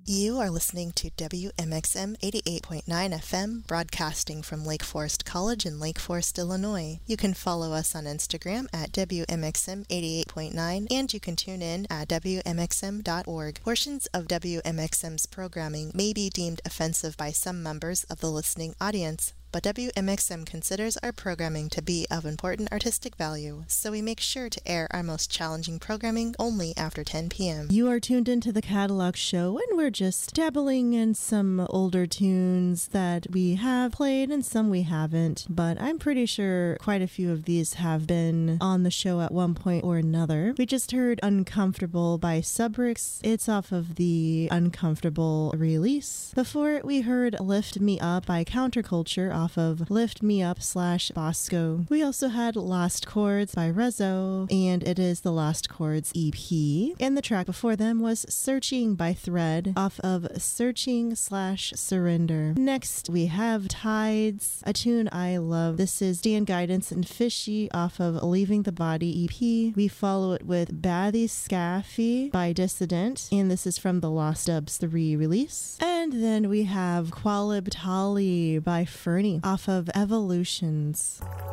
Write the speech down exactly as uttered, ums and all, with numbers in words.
You are listening to W M X M eighty-eight point nine F M, broadcasting from Lake Forest College in Lake Forest, Illinois. You can follow us on Instagram at W M X M eighty-eight point nine, and you can tune in at W M X M dot org. Portions of W M X M's programming may be deemed offensive by some members of the listening audience, but W M X M considers our programming to be of important artistic value, so we make sure to air our most challenging programming only after ten p.m. You are tuned into the Catalog Show, and we're just dabbling in some older tunes that we have played and some we haven't, but I'm pretty sure quite a few of these have been on the show at one point or another. We just heard Uncomfortable by Subrix. It's off of the Uncomfortable release. Before it, we heard Lift Me Up by Counterculture off off of Lift Me Up slash Bosco. We also had Lost Chords by Rezo, and it is the Lost Chords E P. And the track before them was Searching by Thread off of Searching slash Surrender. Next, we have Tides, a tune I love. This is Dan Guidance and Fishy off of Leaving the Body E P. We follow it with Bathy Scaffy by Dissident, and this is from the Lost Dubs three release. And then we have Qualib Tali by Fernie off of Evolutions.